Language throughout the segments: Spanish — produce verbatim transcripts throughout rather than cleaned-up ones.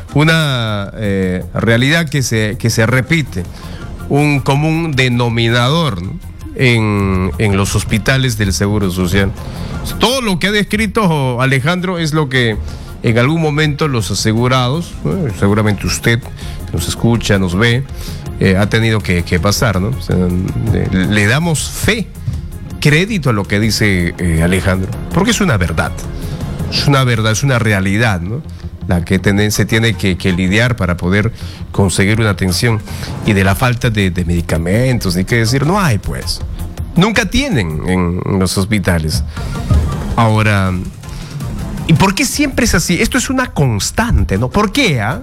una eh, realidad que se, que se repite, un común denominador, ¿no? en, en los hospitales del Seguro Social. Todo lo que ha descrito Alejandro es lo que en algún momento los asegurados, ¿no? Seguramente usted nos escucha, nos ve, eh, ha tenido que, que pasar, ¿no? O sea, le, le damos fe, crédito a lo que dice eh, Alejandro, porque es una verdad, es una verdad, es una realidad, ¿no? La que ten, se tiene que, que lidiar para poder conseguir una atención. Y de la falta de, de medicamentos, ni qué decir, no hay, pues. Nunca tienen en, en los hospitales. Ahora, ¿y por qué siempre es así? Esto es una constante, ¿no? ¿Por qué, ah?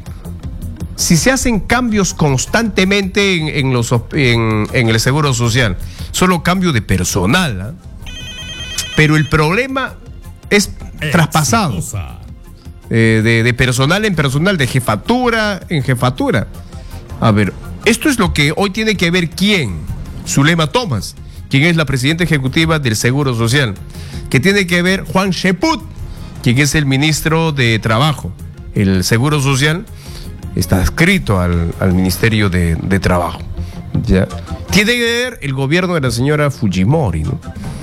Si se hacen cambios constantemente en, en, los, en, en el Seguro Social, solo cambio de personal, ¿ah? Pero el problema es traspasado. Eh, de, de personal en personal, de jefatura en jefatura. A ver, esto es lo que hoy tiene que ver quién. Zulema Thomas, quien es la presidenta ejecutiva del Seguro Social. Que tiene que ver Juan Cheput, quien es el ministro de Trabajo. El Seguro Social está adscrito al, al Ministerio de, de Trabajo. ¿Ya? Tiene que ver el gobierno de la señora Fujimori, ¿no?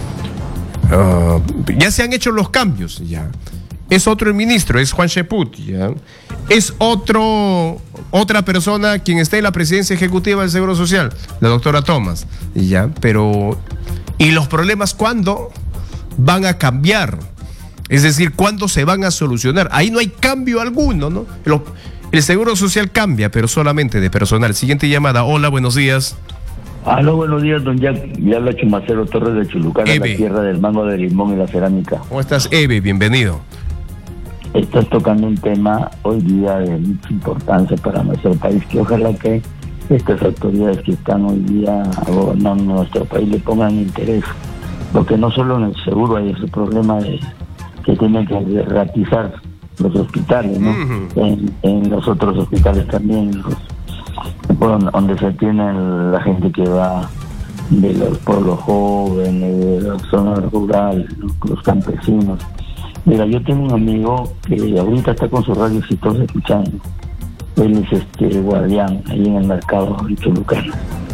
Uh, ya se han hecho los cambios, ya. Es otro el ministro, es Juan Cheput, ¿ya? Es otro, otra persona quien está en la presidencia ejecutiva del Seguro Social, la doctora Thomas, ¿ya? Pero, ¿y los problemas cuándo van a cambiar? Es decir, ¿cuándo se van a solucionar? Ahí no hay cambio alguno, ¿no? El, el Seguro Social cambia, pero solamente de personal. Siguiente llamada. Hola, buenos días. Aló, buenos días, don Jack. Le habla Chumacero Torres de Chulucán, la tierra del mango, del limón y la cerámica. ¿Cómo estás, Eve? Bienvenido. Estás tocando un tema hoy día de mucha importancia para nuestro país, que ojalá que estas autoridades que están hoy día gobernando nuestro país le pongan interés, porque no solo en el seguro hay ese problema de que tienen que garantizar los hospitales, ¿no? Uh-huh. en, en los otros hospitales también, los, donde se tiene la gente que va de los pueblos jóvenes, de las zonas rurales, los campesinos. Mira, yo tengo un amigo que ahorita está con su radio exitosa escuchando. Él es este guardián ahí en el mercado de Chulucán.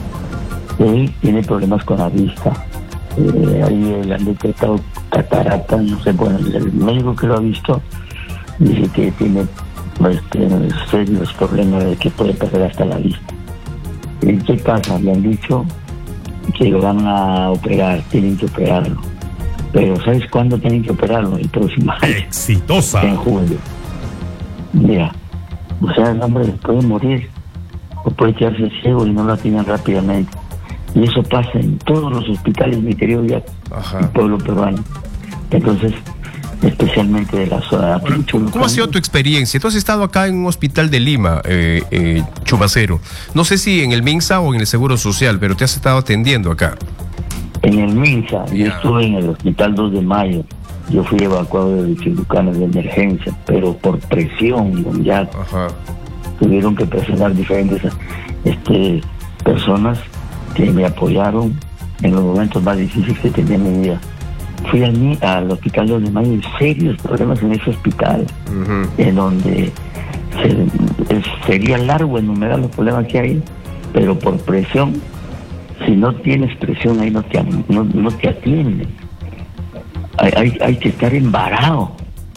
Él tiene problemas con la vista. Eh, ahí le han detectado catarata, no sé, bueno, el médico que lo ha visto dice que tiene este, serios problemas de que puede perder hasta la vista. ¿Y qué pasa? Le han dicho que lo van a operar, tienen que operarlo. Pero ¿sabes cuándo tienen que operarlo? El próximo año. Exitosa. En julio. Mira, o sea, el hombre puede morir o puede quedarse ciego y no lo atienden rápidamente. Y eso pasa en todos los hospitales, mi querido ya, el pueblo peruano. Entonces, especialmente de la zona. Bueno, ¿cómo ha sido tu experiencia? Tú has estado acá en un hospital de Lima, eh, eh, Chumacero. No sé si en el MINSA o en el Seguro Social, pero te has estado atendiendo acá. En el MINSA, yo estuve en el hospital dos de mayo. Yo fui evacuado de Chulucanas de emergencia, pero por presión, ya Ajá. tuvieron que presionar diferentes este, personas que me apoyaron en los momentos más difíciles que tenía mi vida. Fui al, al hospital dos de mayo y serios problemas en ese hospital, uh-huh. en donde se, es, sería largo enumerar los problemas que hay, pero por presión. Si no tienes presión ahí no te, no, no te atienden. Hay, hay, hay que estar embarado.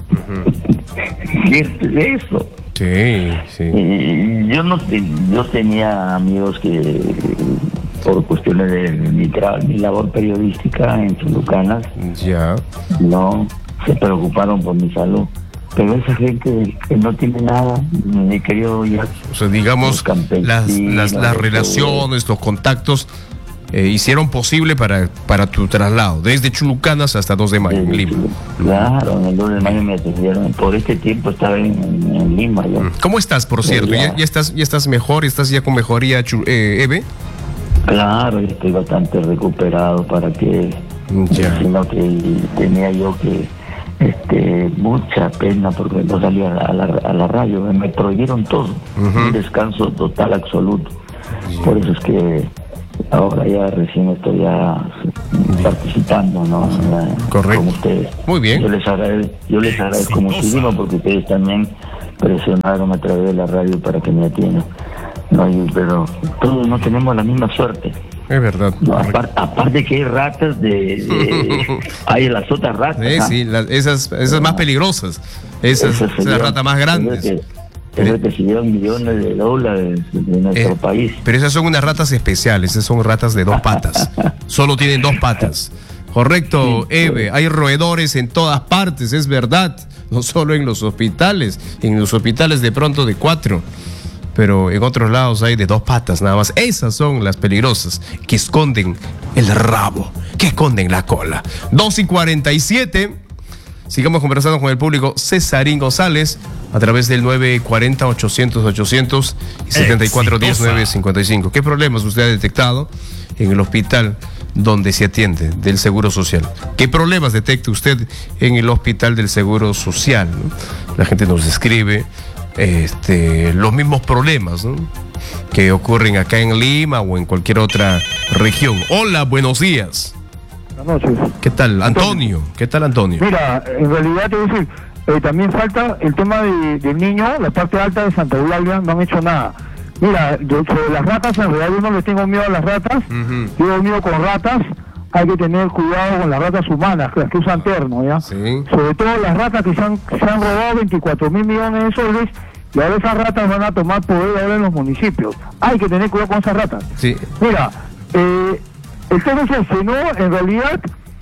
Uh-huh. Y es eso. Sí, sí. Y yo no te, yo tenía amigos que por cuestiones de mi, tra- mi labor periodística en Chulucanas, ya, no se preocuparon por mi salud. Pero esa gente que no tiene nada, mi querido ya. O sea, digamos, las, las, las relaciones, los contactos eh, hicieron posible para, para tu traslado, desde Chulucanas hasta dos de mayo en Lima. Claro, en el dos de mayo me atendieron. Por este tiempo estaba en, en, en Lima. Ya. ¿Cómo estás, por cierto? ¿Ya, ya, estás, ¿Ya estás mejor? ¿Estás ya con mejoría, eh, Eve? Claro, estoy bastante recuperado para que... Ya. Sino que tenía yo que... Este, mucha pena porque no salía a la, a la radio, me prohibieron todo, uh-huh. un descanso total, absoluto. Sí. Por eso es que ahora ya recién estoy ya bien. participando, ¿no? La, Correcto. Con ustedes. Muy bien. Yo les agradezco, yo les agradezco muchísimo porque ustedes también presionaron a través de la radio para que me atiendan. No, y, pero todos no tenemos la misma suerte. Es verdad. No, aparte, aparte que hay ratas de, de hay las otras ratas. Sí, ¿ah? sí, las, esas, esas más peligrosas, esas, Esas esas serían- ratas más grandes. Es que, es que se llevan millones de dólares de nuestro Eh, país. Pero esas son unas ratas especiales, esas son ratas de dos patas. Solo tienen dos patas. Correcto, Eve. Hay roedores en todas partes, es verdad. No solo en los hospitales. En los hospitales de pronto de cuatro. Pero en otros lados hay de dos patas nada más. Esas son las peligrosas, que esconden el rabo, que esconden la cola. dos y cuarenta y siete. Sigamos conversando con el público. Cesarín González a través del nueve cuarenta, ochocientos, ochocientos y setenta y cuatro diez, nueve cincuenta y cinco. ¿Qué problemas usted ha detectado en el hospital donde se atiende del Seguro Social? ¿Qué problemas detecta usted en el hospital del Seguro Social? ¿no? La gente nos escribe este, los mismos problemas, ¿no?, que ocurren acá en Lima o en cualquier otra región. Hola, buenos días. Buenas noches. ¿Qué tal, Antonio? ¿Qué tal, Antonio? Mira, en realidad te voy a decir, eh, también falta el tema de, del niño, la parte alta de Santa Eulalia, no han hecho nada. Mira, yo, sobre las ratas, en realidad yo no les tengo miedo a las ratas, Ujú. yo tengo miedo con ratas, hay que tener cuidado con las ratas humanas, las que usan terno, ¿ya? Sí. Sobre todo las ratas que se han, se han robado veinticuatro mil millones de soles, y ahora esas ratas van a tomar poder ahora en los municipios. Hay que tener cuidado con esas ratas. Sí. Mira, eh, el tema es ese, ¿no? En realidad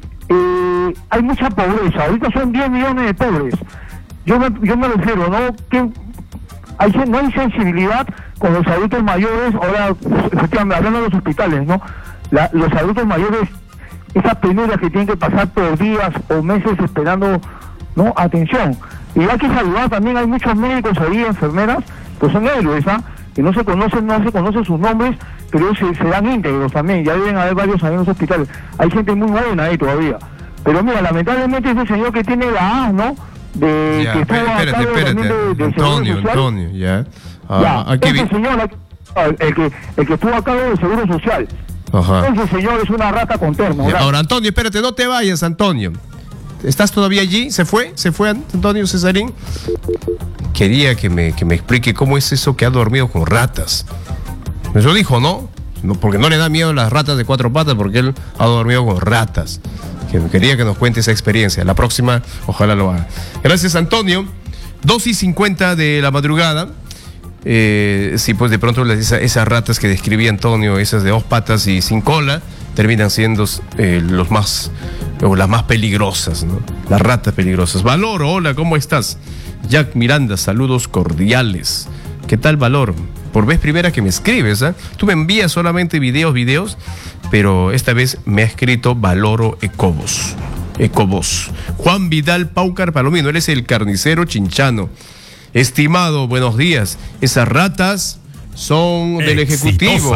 eh, hay mucha pobreza. Ahorita son diez millones de pobres. Yo me, yo me refiero, ¿no? Que hay, no hay sensibilidad con los adultos mayores. Ahora, efectivamente, hablando de los hospitales, ¿no? La, los adultos mayores, esas penurias que tienen que pasar por días o meses esperando, ¿no?, atención. Y hay que saludar también, hay muchos médicos ahí, enfermeras, que son héroes, ¿ah? Que no se conocen, no se conocen sus nombres, pero se, se dan íntegros también. Ya deben haber varios ahí en los hospitales. Hay gente muy buena ahí todavía. Pero mira, lamentablemente ese señor que tiene la A, ¿no? De Ya, que estuvo a espérate, cargo espérate. también de- del Seguro Antonio, Social. Antonio, ya. Ah, Ya, aquí ese vi- señor, el que, el que estuvo a cargo del Seguro Social. Ajá. Ese señor es una rata con terno. Ya, ¿verdad? ahora, Antonio, espérate, no te vayas, Antonio. ¿Estás todavía allí? ¿Se fue? ¿Se fue Antonio Cesarín? Quería que me, que me explique cómo es eso que ha dormido con ratas. Eso dijo, ¿no? No, porque no le da miedo las ratas de cuatro patas, porque él ha dormido con ratas. Que quería que nos cuente esa experiencia. La próxima, ojalá lo haga. Gracias, Antonio. dos y cincuenta de la madrugada. Eh, sí, pues de pronto las- esa- esas ratas que describía Antonio, esas de dos patas y sin cola, terminan siendo eh, los más, o las más peligrosas, ¿no? Las ratas peligrosas. Valoro, hola, ¿cómo estás? Jack Miranda, saludos cordiales. ¿Qué tal, Valor? Por vez primera que me escribes, ¿ah? Tú me envías solamente videos, videos, pero esta vez me ha escrito Valoro Ecobos. Ecobos. Juan Vidal Paucar Palomino, él es el carnicero chinchano. Estimado, buenos días. Esas ratas son del Ejecutivo.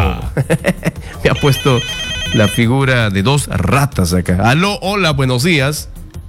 Me ha puesto la figura de dos ratas acá. Aló, hola, buenos días.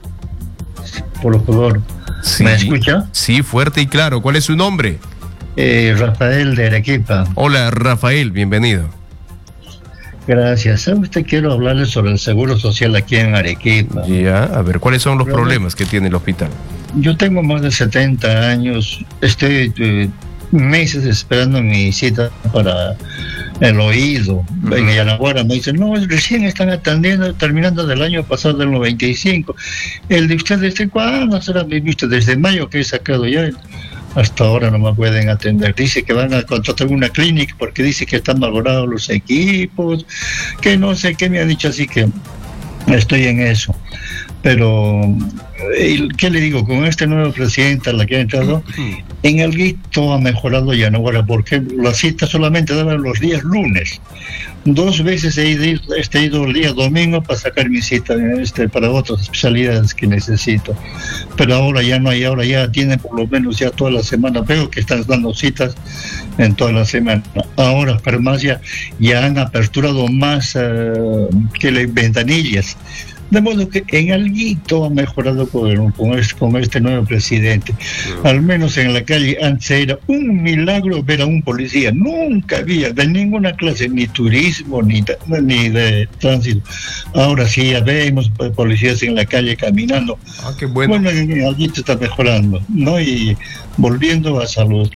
Por favor, Sí, ¿me escucha? Sí, fuerte y claro. ¿Cuál es su nombre? Eh, Rafael de Arequipa. Hola, Rafael, bienvenido. Gracias. ¿Sabe usted? Quiero hablarle sobre el Seguro Social aquí en Arequipa. Ya, a ver, ¿cuáles son los Problema. problemas que tiene el hospital? Yo tengo más de setenta años. Estoy eh, meses esperando mi cita para el oído. Ujú. En Yanaguara me dicen, no, recién están atendiendo, terminando del año pasado, del noventa y cinco. El de usted, ¿desde cuándo será mi visto? Desde mayo que he sacado ya. Hasta ahora no me pueden atender. Dice que van a contratar una clínica porque dice que están valorados los equipos, que no sé qué me ha dicho, así que estoy en eso. Pero, eh, ¿qué le digo? Con este nuevo presidente a la que ha entrado, en el guito ha mejorado ya no ahora, porque las citas solamente daban los días lunes. Dos veces he ido, he ido el día domingo para sacar mi cita este, para otras especialidades que necesito. Pero ahora ya no hay, ahora ya tienen por lo menos ya toda la semana. Veo que están dando citas en toda la semana. Ahora farmacia ya han aperturado más uh, que las ventanillas. De modo que en alguito ha mejorado con, con, este, con este nuevo presidente. Al menos en la calle antes era un milagro ver a un policía. Nunca había de ninguna clase, ni turismo, ni de, ni de tránsito. Ahora sí ya vemos policías en la calle caminando. Ah, qué bueno. Bueno, en alguito está mejorando, ¿no? Y volviendo a salud.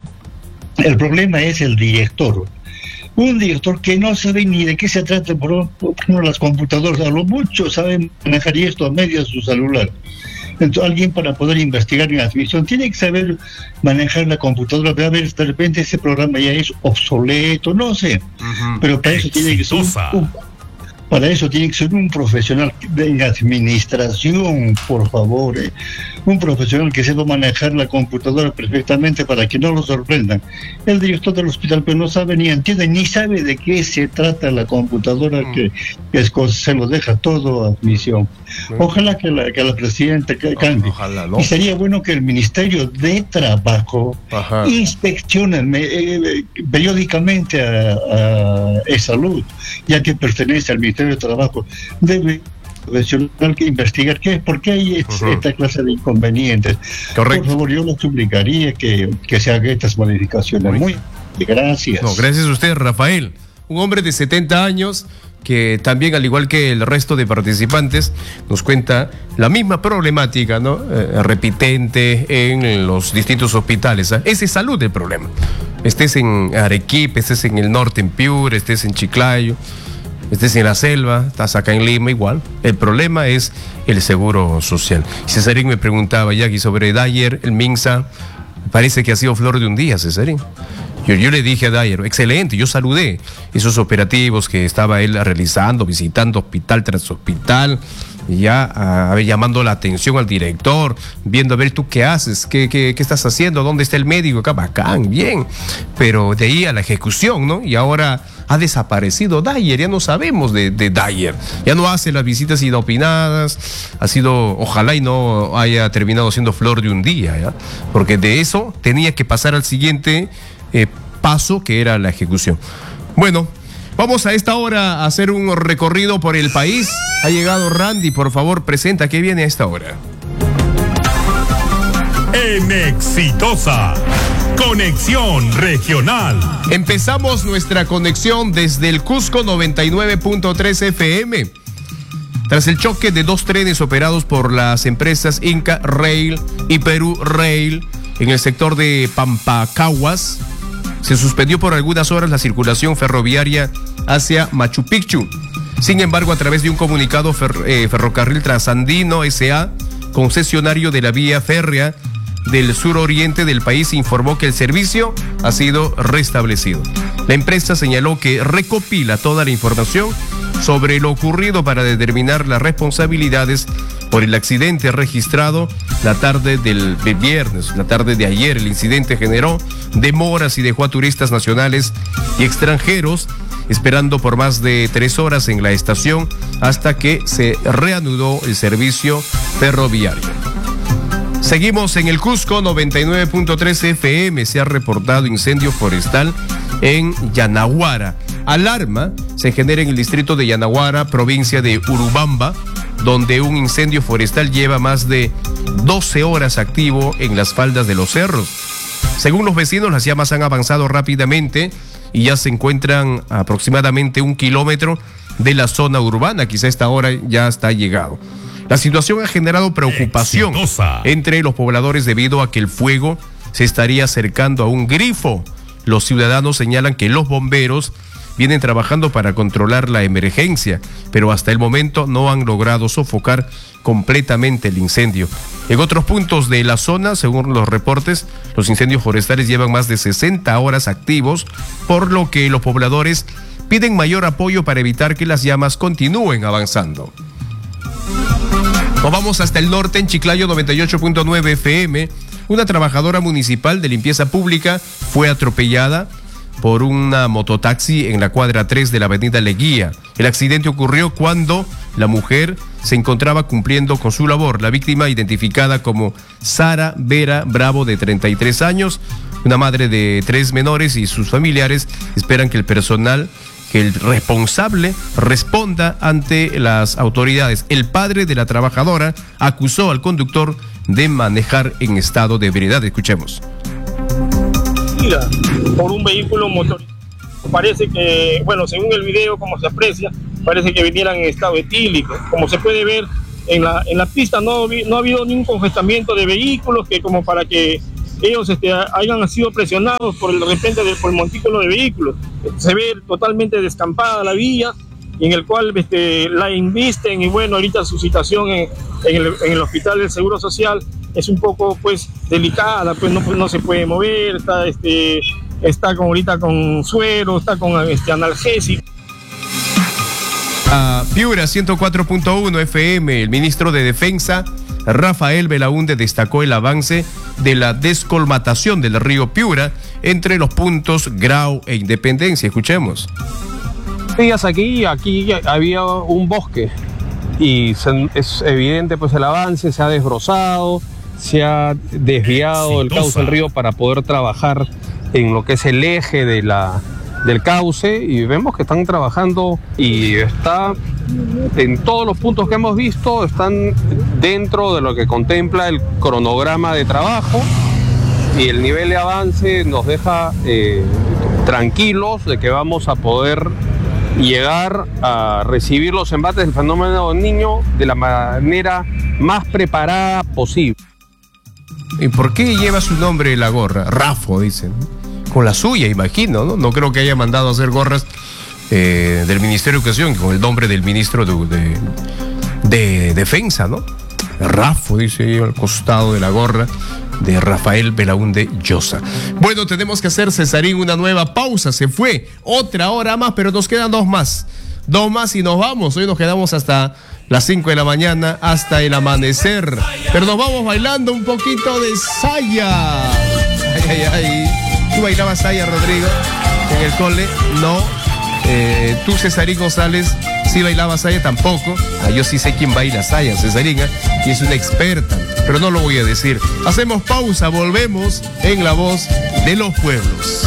El problema es el director. Un director que no sabe ni de qué se trata por, por, por las computadoras, a lo mucho sabe manejar esto a medio de su celular. Entonces, alguien para poder investigar en la admisión tiene que saber manejar la computadora, a ver, de repente ese programa ya es obsoleto, no sé. Uh-huh. Pero para eso tiene que ser un, un, para eso tiene que ser un profesional de administración, por favor, eh. un profesional que sepa manejar la computadora perfectamente para que no lo sorprendan. El director del hospital pues no sabe ni entiende ni sabe de qué se trata la computadora, mm. que, que es cosa, se lo deja todo a admisión. Ojalá que la, que la presidenta cambie. Ojalá, ¿no? Y sería bueno que el Ministerio de Trabajo Ajá. inspeccione eh, periódicamente a, a, a salud, ya que pertenece al Ministerio de Trabajo. Debe profesional que investigar qué es, por qué hay uh-huh. esta clase de inconvenientes. Correcto. Por favor, yo le suplicaría que, que se hagan estas modificaciones. Muy, Muy gracias. No, gracias a usted, Rafael. Un hombre de setenta años que también, al igual que el resto de participantes, nos cuenta la misma problemática, ¿no? Eh, repitente en los distintos hospitales. ¿eh? Ese es salud el problema. Estés en Arequipa, estés en el norte, en Piura, estés en Chiclayo, estés en la selva, estás acá en Lima, igual. El problema es el seguro social. Cesarín me preguntaba ya aquí sobre Dyer, el Minsa, parece que ha sido flor de un día, Cesarín. Yo, yo le dije a Dyer, excelente, yo saludé esos operativos que estaba él realizando, visitando hospital tras hospital, ya a, a ver, llamando la atención al director, viendo a ver tú qué haces, qué, qué, qué estás haciendo, dónde está el médico, acá bacán, bien, pero de ahí a la ejecución, ¿no? Y ahora ha desaparecido Dyer, ya no sabemos de, de Dyer, ya no hace las visitas inopinadas, ha sido, ojalá y no haya terminado siendo flor de un día, ¿ya? Porque de eso tenía que pasar al siguiente eh, paso, que era la ejecución. Bueno, vamos a esta hora a hacer un recorrido por el país. Ha llegado Randy, por favor, presenta qué viene a esta hora. En Exitosa, conexión regional. Empezamos nuestra conexión desde el Cusco noventa y nueve punto tres F M. Tras el choque de dos trenes operados por las empresas Inca Rail y Perú Rail en el sector de Pampacahuas, se suspendió por algunas horas la circulación ferroviaria hacia Machu Picchu. Sin embargo, a través de un comunicado, fer- eh, Ferrocarril Trasandino S A, concesionario de la vía férrea del suroriente del país, informó que el servicio ha sido restablecido. La empresa señaló que recopila toda la información sobre lo ocurrido para determinar las responsabilidades por el accidente registrado la tarde del viernes, la tarde de ayer. El incidente generó demoras y dejó a turistas nacionales y extranjeros esperando por más de tres horas en la estación hasta que se reanudó el servicio ferroviario. Seguimos en el Cusco noventa y nueve punto tres F M. Se ha reportado incendio forestal en Yanaguara. Alarma se genera en el distrito de Yanaguara, provincia de Urubamba, donde un incendio forestal lleva más de doce horas activo en las faldas de los cerros. Según los vecinos, las llamas han avanzado rápidamente y ya se encuentran a aproximadamente un kilómetro de la zona urbana. Quizá a esta hora ya está llegado. La situación ha generado preocupación Exitosa. entre los pobladores debido a que el fuego se estaría acercando a un grifo. Los ciudadanos señalan que los bomberos vienen trabajando para controlar la emergencia, pero hasta el momento no han logrado sofocar completamente el incendio. En otros puntos de la zona, según los reportes, los incendios forestales llevan más de sesenta horas activos, por lo que los pobladores piden mayor apoyo para evitar que las llamas continúen avanzando. Nos vamos hasta el norte, en Chiclayo noventa y ocho punto nueve F M. Una trabajadora municipal de limpieza pública fue atropellada por una mototaxi en la cuadra tres de la avenida Leguía. El accidente ocurrió cuando la mujer se encontraba cumpliendo con su labor. La víctima, identificada como Sara Vera Bravo, de treinta y tres años, una madre de tres menores, y sus familiares esperan que el personal que el responsable responda ante las autoridades. El padre de la trabajadora acusó al conductor de manejar en estado de ebriedad. Escuchemos. Por un vehículo motorizado. Parece que, bueno, según el video, como se aprecia, parece que vinieran en estado etílico. Como se puede ver en la, en la pista, no, no ha habido ningún congestionamiento de vehículos que como para que ellos este, hayan sido presionados por el de repente del, por el montículo de vehículos. Se ve totalmente descampada la vía, en el cual este, la invisten, y bueno, ahorita su situación en, en, el, en el hospital del Seguro Social es un poco pues delicada, pues no, pues, no se puede mover, está, este, está como ahorita con suero, está con este, analgésico. A Piura ciento cuatro punto uno F M, el ministro de Defensa, Rafael Belaúnde, destacó el avance de la descolmatación del río Piura entre los puntos Grau e Independencia. Escuchemos. Días aquí, aquí había un bosque y se, es evidente pues el avance, se ha desbrozado, se ha desviado el cauce del río para poder trabajar en lo que es el eje de la del cauce, y vemos que están trabajando y está en todos los puntos que hemos visto, están dentro de lo que contempla el cronograma de trabajo, y el nivel de avance nos deja eh, tranquilos de que vamos a poder llegar a recibir los embates del fenómeno del Niño de la manera más preparada posible. ¿Y por qué lleva su nombre la gorra? Rafo, dicen. Con la suya, imagino, ¿no? No creo que haya mandado a hacer gorras eh, del Ministerio de Educación con el nombre del ministro de, de, de Defensa, ¿no? Rafo, dice ahí al costado de la gorra de Rafael Belaúnde Llosa. Bueno, tenemos que hacer, Cesarín, una nueva pausa. Se fue otra hora más, pero nos quedan dos más. Dos más y nos vamos. Hoy nos quedamos hasta las cinco de la mañana, hasta el amanecer. Pero nos vamos bailando un poquito de saya. Ay, ay, ay. ¿Tú bailabas saya, Rodrigo, en el cole? No. Eh, ¿Tú, Cesarín González, sí bailabas saya? Tampoco. Ah, yo sí sé quién baila saya, Cesarina, y es una experta, pero no lo voy a decir. Hacemos pausa, volvemos en La Voz de los Pueblos.